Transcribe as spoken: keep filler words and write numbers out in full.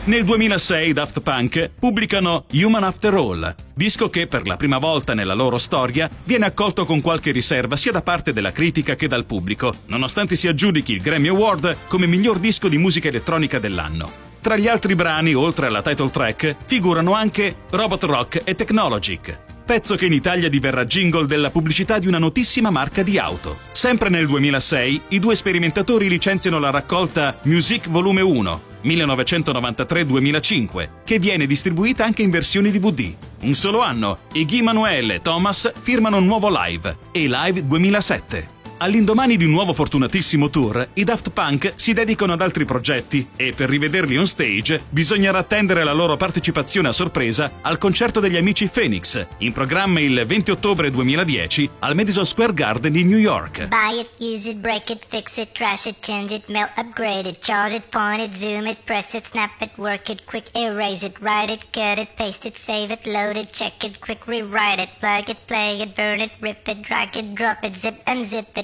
Nel duemilasei i Daft Punk pubblicano Human After All, disco che per la prima volta nella loro storia viene accolto con qualche riserva sia da parte della critica che dal pubblico, nonostante si aggiudichi il Grammy Award come miglior disco di musica elettronica dell'anno. Tra gli altri brani, oltre alla title track, figurano anche Robot Rock e Technologic, pezzo che in Italia diverrà jingle della pubblicità di una notissima marca di auto. Sempre nel duemilasei, i due sperimentatori licenziano la raccolta Music Volume uno, millenovecentonovantatré duemilacinque, che viene distribuita anche in versioni D V D. Un solo anno, e Guy Manuel e Thomas firmano un nuovo live, e Live duemilasette. All'indomani di un nuovo fortunatissimo tour, i Daft Punk si dedicano ad altri progetti e per rivederli on stage bisognerà attendere la loro partecipazione a sorpresa al concerto degli amici Phoenix, in programma il venti ottobre duemiladieci al Madison Square Garden di New York. Buy it, use it, break it, fix it, trash it, change it, melt, upgrade it, charge it, point it, zoom it, press it, snap it, work it, quick erase it, write it, cut it, paste it, save it, load it, check it, quick rewrite it, plug it, play it, burn it, rip it, drag it, drop it, zip unzip it,